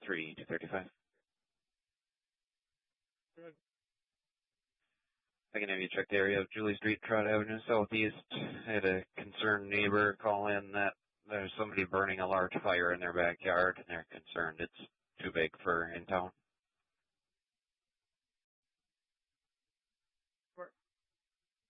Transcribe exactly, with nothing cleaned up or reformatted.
three two thirty-five. Good. I can have you check the area of Julie Street, Trout Avenue Southeast. I had a concerned neighbor call in that there's somebody burning a large fire in their backyard, and they're concerned it's too big for in town.